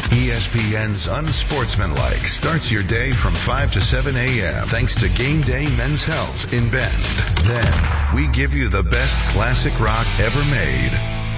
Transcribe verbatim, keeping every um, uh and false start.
E S P N's Unsportsmanlike starts your day from five to seven a.m. thanks to Game Day Men's Health in Bend. Then, we give you the best classic rock ever made.